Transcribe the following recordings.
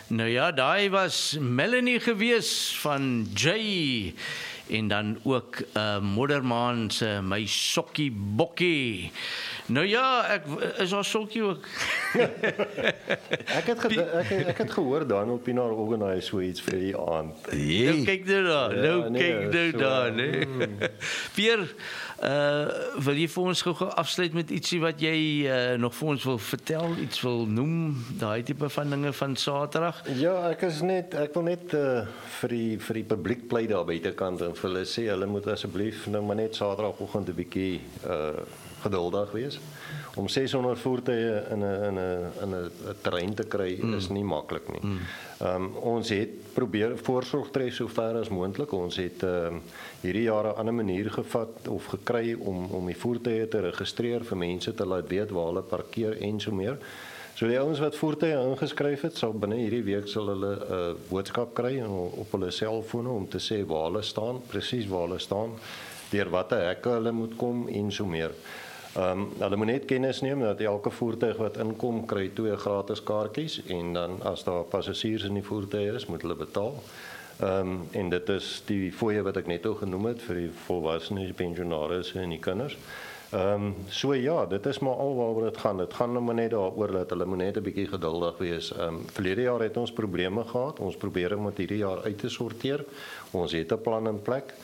Nou ja, daai was Melanie gewees van Jay en dan ook Moddermaan se My Sokkie Bokkie. Nou ja, is daar sokkie ook? Ek het gehoor Daniel Pienaar organise so iets vir die aand. Nou kyk nou daar, kyk nou daar, nee. Pierre, wil jy vir ons gou afsluit met ietsie wat jy nog vir ons wil vertel, iets wil noem, daai tipe van dinge van Saterdag? Ja, ek wil net vir die publiek pleit daar buitekant en vir hulle sê hulle moet asseblief nou maar net Saterdagoggend 'n bietjie geduldig wees. Om 600 voertuie in 'n terrein te kry is nie maklik nie. Ons het probeer voorsorg tref so ver as moontlik. Ons het hierdie jaar 'n ander manier gevat of gekry om die voertuie te registreer vir mense te laat weet waar hulle parkeer en so meer. So die ouens wat voertuie ingeskryf het, sal binne hierdie week sal hulle 'n boodskap kry op hulle selfone om te sê waar hulle staan, presies waar hulle staan, deur watter hekke hulle moet kom en so meer. Hulle moet net kennis neem dat elke voertuig wat inkom kry 2 gratis kaartjies en dan as daar passasiers in die voertuie is, moet hulle betaal. En dit is die fooie wat ek net al genoem het vir die volwassenes, die pensionaars en die kinders. So ja, dit is maar al waaroor dit gaan. Dit gaan nou maar net daaroor dat hulle moet net 'n bietjie geduldig wees. Verlede jaar het ons probleme gehad. Ons probeer om dit hierdie jaar uit te sorteer. Ons het 'n plan in plek.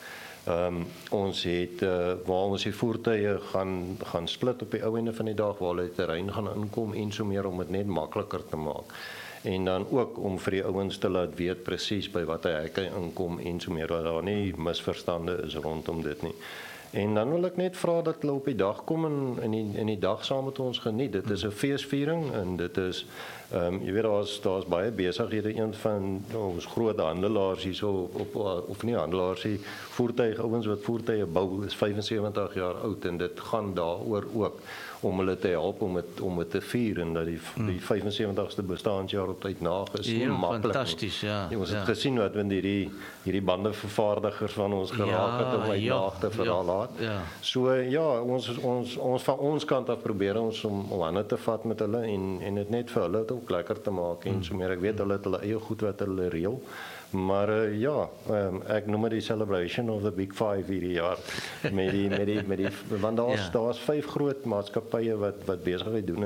Ons het waar ons die voertuie gaan split op die ou einde van die dag waar hulle die terrein gaan inkom en so meer om dit net makliker te maak. En dan ook om vir die ouens te laat weet presies by watter hek hy inkom en so meer dat daar nie misverstande is rondom dit nie. En dan wil ek net vra dat hulle op die dag kom en in die dag saam met ons geniet. Dit is 'n feesviering en dit is jy weet daar's baie besighede, een van ons groot handelaars hierso of nie handelaars nie, ouens wat voertuie bou is 75 jaar oud en dit gaan daaroor ook om hulle te help om dit te vier en dat die 75ste bestaanjaar op tyd naag is. Ja, fantasties, ja. Ons het gesien wat hierdie bandevervaardigers van ons geraak het om uit naag te verhaal. Ja. So ja, ons van ons kant af probeer ons om hande te vat met hulle en dit net vir hulle ook lekker te maak en so meer. Ek weet hulle het hulle eie goed wat hulle reël. Maar ek noem dit die celebration of the big five hierdie jaar met die want daar's 5 groot maatskappye wat besigheid doen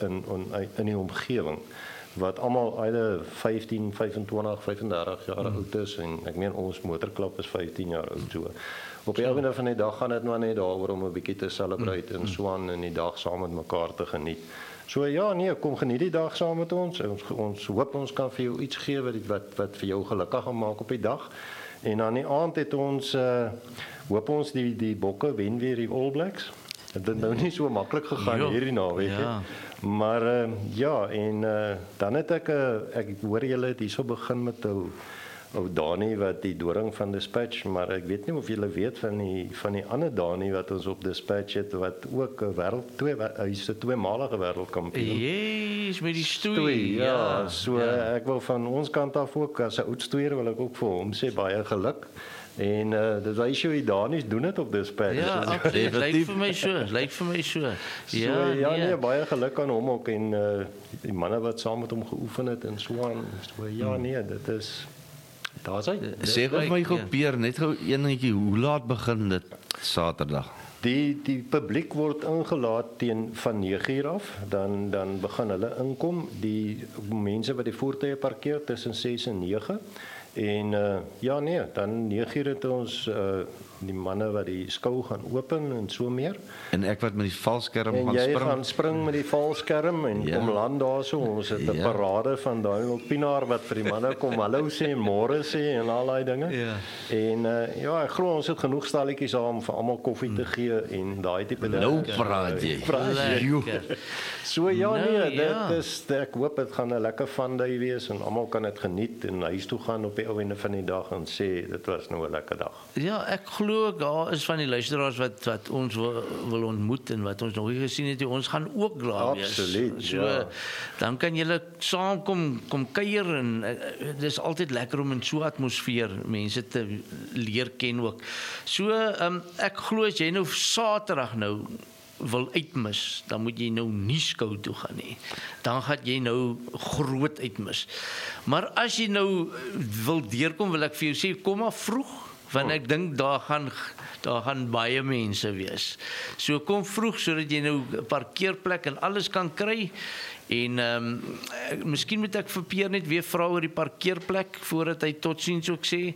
in die omgewing wat almal eide 15, 25, 35 jaar oud is en ek meen ons motorklub is 15 jaar oud so. Op die einde van die dag gaan dit maar net daaroor om 'n bietjie te celebrate en so aan en die dag saam met mekaar te geniet. So ja, nee, kom geniet die dag saam met ons. Ons hoop ons kan vir jou iets gee wat vir jou gelukkig gaan maak op die dag. En aan die aand het ons hoop ons die bokke wen weer die All Blacks. Dit het nou nie so maklik gegaan hierdie naweek nie. Maar ja, en dan het ek hoor julle het hierso begin met ou Dani wat die doring van Dispatch, maar ek weet nie of julle weet van die ander Dani wat ons op Dispatch het wat ook 'n hy's 'n tweemalige wêreldkampioen. Yes, met die stoei. Ja, so ek wil van ons kant af ook as 'n oud stoeier wil ek ook vir hom sê baie geluk. En dit wys jou die Danies doen dit op Dispatch. Ja, absoluut. Lyk vir my so. Ja, nee, baie geluk aan hom ook en die manne wat saam met hom geoefen het en so aan. So ja, nee, dit is daar's hy. Sê vir my gou Peer, net gou eenetjie, hoe laat begin dit Saterdag? Die publiek word ingelaat van 9:00 af, dan begin hulle inkom. Die mense wat die voertuie parkeer tussen 6 en 9. En ja nee, dan 9:00 het ons die manne wat die skou gaan open en so meer. En ek wat met die valskerm gaan spring. En jy gaan spring met die valskerm en kom land daarso. Ons het 'n parade van Daniel Pienaar wat vir die manne kom hallo sê en môre sê en al daai dinge. Ja. En ja, ek glo ons het genoeg stalletjies om vir almal koffie te gee en daai tipe dinge. Nou praat jy. So ja nee, dit is ek hoop dit gaan 'n lekker fun day wees en almal kan dit geniet en huis toe gaan op die ou einde van die dag en sê dit was nou 'n lekker dag. Ja, ek glo daar is van die luisteraars wat ons wil ontmoet en wat ons nog nie gesien het, ons gaan ook daar wees. Absoluut. So dan kan julle saam kom kuier en dis altyd lekker om in so 'n atmosfeer mense te leer ken ook. So ek glo as jy nou Saterdag nou wil uitmis, dan moet jy nou nie skou toe gaan nie. Dan gaan jy nou groot uitmis. Maar as jy nou wil deurkom, wil ek vir jou sê, kom maar vroeg, want ek dink daar gaan baie mense wees. So kom vroeg sodat jy nou 'n parkeerplek en alles kan kry. En miskien moet ek vir Pierre net weer vra oor die parkeerplek voordat hy totsiens ook sê.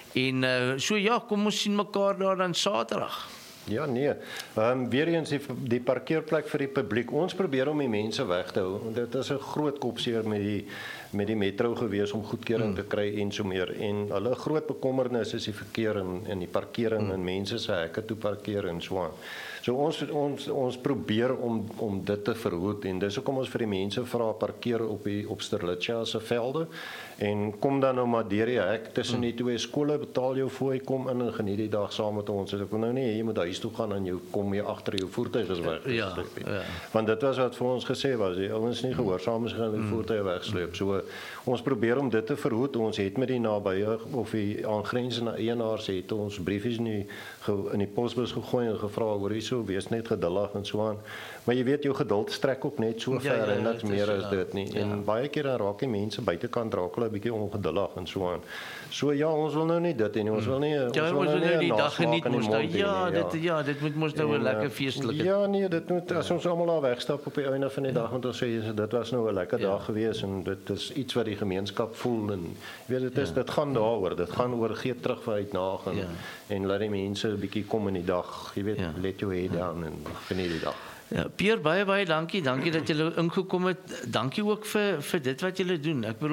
En so ja, kom ons sien mekaar daar dan Saterdag. Ja, nee. Weer eens die parkeerplek vir die publiek. Ons probeer om die mense weg te hou. Dit is 'n groot kopseer met die metro gewees om goedkeuring te kry en so meer. En hulle groot bekommernis is die verkeer en die parkering en mense se hekke toe parkeer en so aan. So ons probeer om dit te verhoed en dis hoekom ons vir die mense vra parkeer op Sterlitja se velde en kom dan nou maar deur die hek tussen die twee skole, betaal jou fooi, kom in en geniet die dag saam met ons. Ek wil nou nie jy moet huis toe gaan en jou kom jy agter jou voertuig is weg. Ja. Want dit was wat vir ons gesê was, die ouens nie gehoorsaam is gaan die voertuie wegsleep. So ons probeer om dit te verhoed. Ons het met die nabye of die aangrensende eienaars het ons briefies in die posbus gegooi en gevra hoor hierso wees net geduldig en so aan. Maar jy weet jou geduld strek ook net so ver en niks meer as dit nie. En baie keer dan raak die mense buitekant raak hulle 'n bietjie ongeduldig en so aan. So ja, ons wil nou nie dit nie. Ons wil nie ons wil nou die dag geniet mos nou. Dit moet mos nou 'n lekker feestelike. Ja, nee, dit moet as ons almal daar wegstap op die einde van die dag want ons sê dit was nou 'n lekker dag gewees en dit is iets wat die gemeenskap voel en jy weet dit gaan daaroor. Dit gaan oor gee terug vir uitdaging en laat die mense 'n bietjie kom in die dag. Jy weet, let jou head down en geniet die dag. Ja, Pierre, baie dankie. Dankie dat julle ingekom het. Dankie ook vir dit wat julle doen. Ek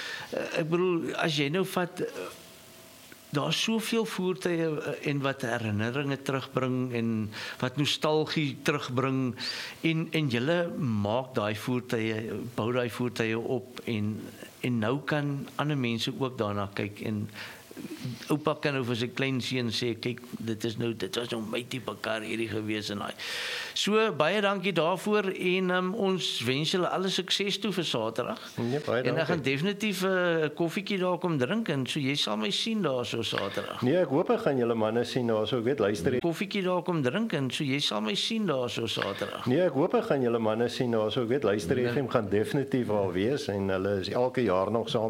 bedoel as jy nou vat daar's soveel voertuie en wat herinneringe terugbring en wat nostalgie terugbring en julle maak daai voertuie, bou daai voertuie op en nou kan ander mense ook daarna kyk en oupa kan nou vir sy klein seun sê kyk dit was nou my tipe kar hierdie gewees en daai. So baie dankie daarvoor en ons wens julle alle sukses toe vir Saterdag. Ja, baie dankie. En ek gaan definitief 'n koffietjie daar kom drink en so jy sal my sien daar so Saterdag. Nee, ek hoop ek gaan julle manne sien daar so ek weet luister. Koffietjie daar kom drink en so jy sal my sien daar so Saterdag. Nee, ek hoop ek gaan julle manne sien daar so ek weet luister FM gaan definitief al wees en hulle is elke jaar nog saam